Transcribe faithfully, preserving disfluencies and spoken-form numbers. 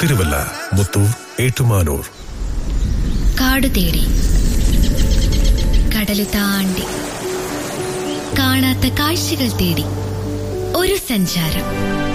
തിരുവല്ല, മുത്തൂർ, ഏറ്റുമാനൂർ. കാട് തേടി, കടല് താണ്ടി, കാണാത്ത കാഴ്ചകൾ തേടി ഒരു സഞ്ചാരം.